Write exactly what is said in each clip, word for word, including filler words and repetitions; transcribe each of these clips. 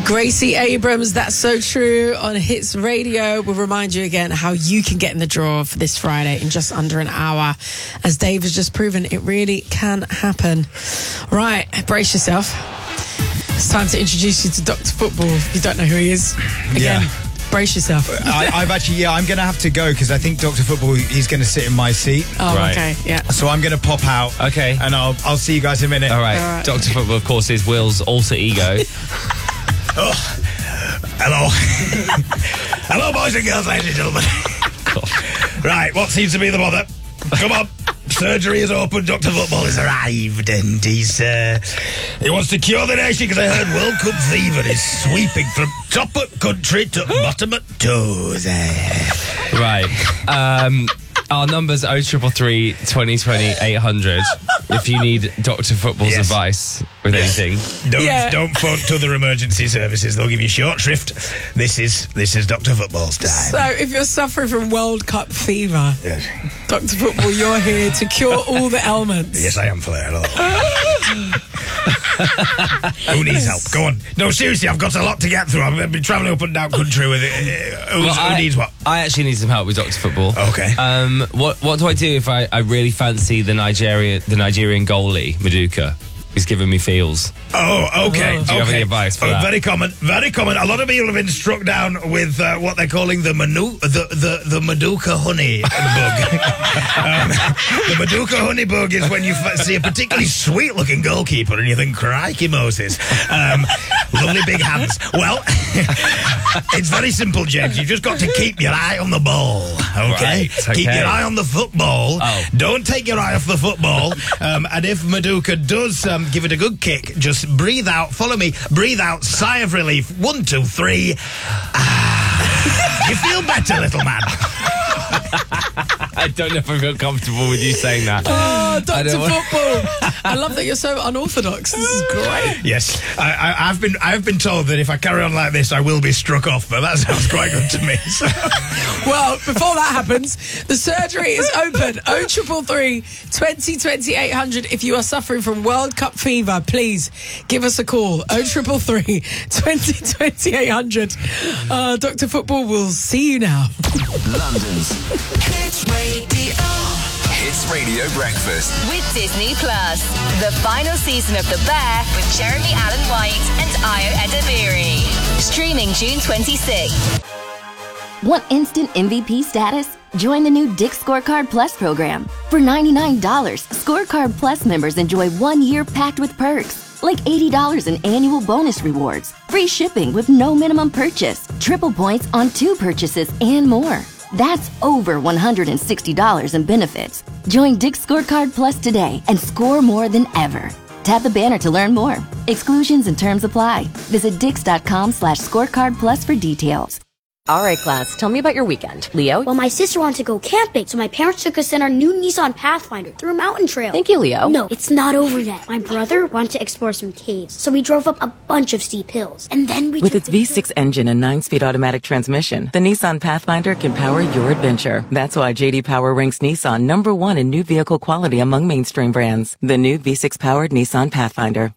Gracie Abrams, That's So True on Hits Radio. We'll remind you again how you can get in the draw for this Friday in just under an hour. As Dave has just proven, it really can happen. Right, brace yourself. It's time to introduce you to Doctor Football. If you don't know who he is, again, yeah. brace yourself. I, I've actually, yeah, I'm going to have to go because I think Doctor Football, he's going to sit in my seat. Oh, right. okay, yeah. So I'm going to pop out. Okay. And I'll I'll see you guys in a minute. All right. All right. Doctor Football, of course, is Will's alter ego. Oh, hello. Hello, boys and girls, ladies and gentlemen. Right, what seems to be the bother? Come on. Surgery is open. Doctor Football has arrived, and he's uh, he wants to cure the nation because I heard World Cup fever is sweeping from top of country to bottom of toes. Right. Um, our number's oh triple three, twenty twenty, eight hundred. If you need Doctor Football's Yes. advice with anything. Don't Yeah. don't phone to other emergency services. They'll give you short shrift. This is this is Doctor Football's time. So if you're suffering from World Cup fever, Yes. Doctor Football, you're here to cure all the ailments. Yes, I am, Flair. Who needs help? Go on. No, seriously, I've got a lot to get through. I've been travelling up and down country with it. Uh, who's, Well, who I, needs what? I actually need some help with Doctor Football. Okay. Um, what what do I do if I, I really fancy the Nigeria the Nigerian goalie, Maduka? He's giving me feels. Oh, okay. Do you have okay. any advice for oh, that? Very common. Very common. A lot of people have been struck down with uh, what they're calling the Manu- the, the, the Maduka honey bug. um, the Maduka honey bug is when you f- see a particularly sweet-looking goalkeeper and you think, crikey Moses. Um, lovely big hands. Well, it's very simple, James. You've just got to keep your eye on the ball, okay? Right, okay. Keep your eye on the football. Oh. Don't take your eye off the football. Um, and if Maduka does um, give it a good kick, just breathe out, follow me, breathe out, sigh of relief, one, two, three. Ah. You feel better, little man. I don't know if I feel comfortable with you saying that. Oh, Doctor I don't want- Football. I love that you're so unorthodox. This is great. Yes, I, I, I've been I've been told that if I carry on like this, I will be struck off, but that sounds quite good to me. So. Well, before that happens, the surgery is open. oh triple three, twenty twenty, eight hundred. If you are suffering from World Cup fever, please give us a call. oh triple three, twenty twenty, eight hundred. Uh, Doctor Football will see you now. London's Hits Radio. Hits Radio Breakfast. With Disney Plus. The final season of The Bear with Jeremy Allen White and Ayo Edebiri. Streaming June twenty-sixth. Want instant M V P status? Join the new Dick's Scorecard Plus program. For ninety-nine dollars, Scorecard Plus members enjoy one year packed with perks, like eighty dollars in annual bonus rewards, free shipping with no minimum purchase, triple points on two purchases, and more. That's over one hundred sixty dollars in benefits. Join Dick's Scorecard Plus today and score more than ever. Tap the banner to learn more. Exclusions and terms apply. Visit dix.com slash scorecard plus for details. All right, class, tell me about your weekend. Leo? Well, my sister wanted to go camping, so my parents took us in our new Nissan Pathfinder through a mountain trail. Thank you, Leo. No, it's not over yet. My brother wanted to explore some caves, so we drove up a bunch of steep hills. And then we With took its V six engine and nine-speed automatic transmission, the Nissan Pathfinder can power your adventure. That's why J D Power ranks Nissan number one in new vehicle quality among mainstream brands. The new V six-powered Nissan Pathfinder.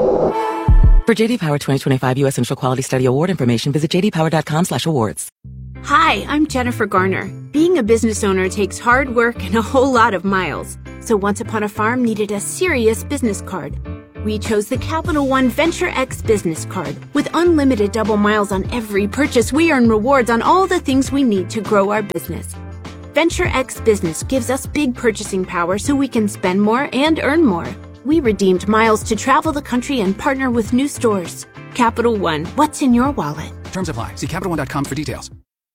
For J D Power twenty twenty-five U S Central Quality Study Award information, visit jdpower.com slash awards. Hi, I'm Jennifer Garner. Being a business owner takes hard work and a whole lot of miles. So Once Upon a Farm needed a serious business card. We chose the Capital One Venture X business card. With unlimited double miles on every purchase, we earn rewards on all the things we need to grow our business. Venture X Business gives us big purchasing power so we can spend more and earn more. We redeemed miles to travel the country and partner with new stores. Capital One, what's in your wallet? Terms apply. See Capital One dot com for details.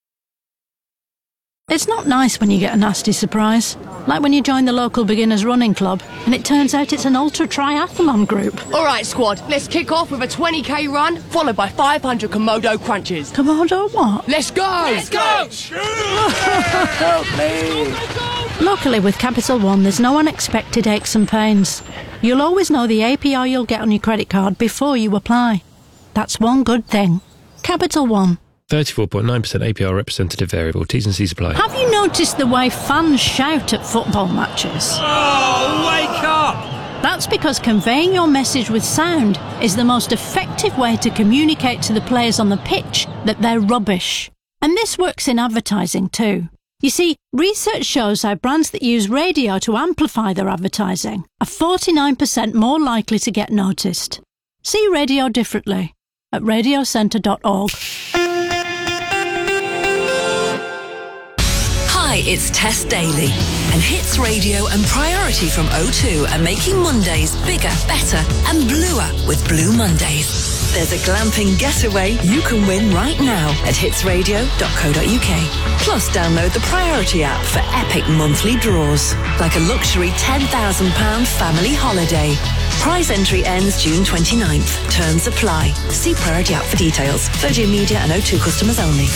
It's not nice when you get a nasty surprise. Like when you join the local beginners running club and it turns out it's an ultra triathlon group. All right, squad, let's kick off with a twenty k run, followed by five hundred Komodo crunches. Komodo what? Let's go! Let's go! Help me! Luckily, with Capital One, there's no unexpected aches and pains. You'll always know the A P R you'll get on your credit card before you apply. That's one good thing. Capital One. thirty-four point nine percent A P R representative variable. T's and C's apply. Have you noticed the way fans shout at football matches? Oh, wake up! That's because conveying your message with sound is the most effective way to communicate to the players on the pitch that they're rubbish. And this works in advertising too. You see, research shows how brands that use radio to amplify their advertising are forty-nine percent more likely to get noticed. See radio differently at radio centre dot org. Hi, it's Tess Daly, and Hits Radio and Priority from O two are making Mondays bigger, better and bluer with Blue Mondays. There's a glamping getaway you can win right now at hits radio dot co dot uk. Plus, download the Priority app for epic monthly draws, like a luxury ten thousand pounds family holiday. Prize entry ends June twenty-ninth. Terms apply. See Priority app for details. Virgin Media and O two customers only.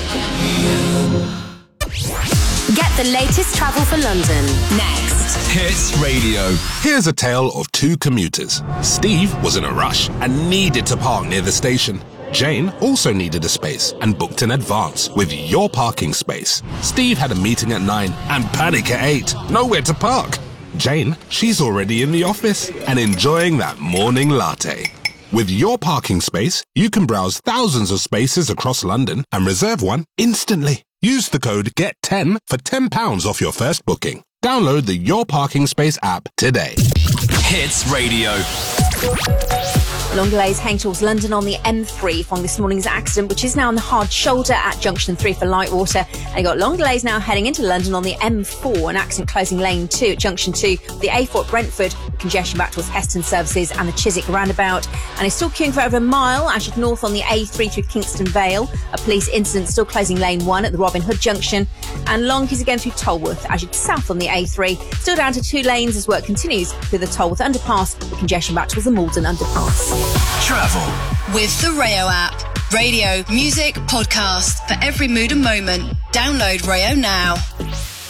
Get the latest travel for London next. Hits Radio. Here's a tale of two commuters. Steve was in a rush and needed to park near the station. Jane also needed a space and booked in advance with Your Parking Space. Steve had a meeting at nine and panic at eight. Nowhere to park. Jane, she's already in the office and enjoying that morning latte. With Your Parking Space, you can browse thousands of spaces across London and reserve one instantly. Use the code G E T ten for ten pounds off your first booking. Download the Your Parking Space app today. Hits Radio. Long delays heading towards London on the M three following this morning's accident, which is now on the hard shoulder at junction three for Lightwater. And you've got long delays now heading into London on the M four, an accident closing lane two at junction two, the A four at Brentford, congestion back towards Heston Services and the Chiswick roundabout. And it's still queuing for over a mile as you north on the A three through Kingston Vale. A police incident still closing lane one at the Robin Hood junction. And long queues again through Tolworth as you south on the A three. Still down to two lanes as work continues through the Tolworth underpass, with congestion back towards the Malden underpass. Travel with the Rayo app. Radio, music, podcast for every mood and moment. Download Rayo now.